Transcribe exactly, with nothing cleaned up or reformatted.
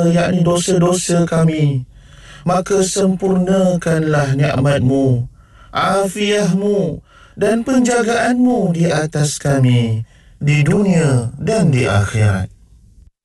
yakni dosa-dosa kami, maka sempurnakanlah nikmat-Mu, afiah-Mu dan penjagaan-Mu di atas kami di dunia dan di akhirat.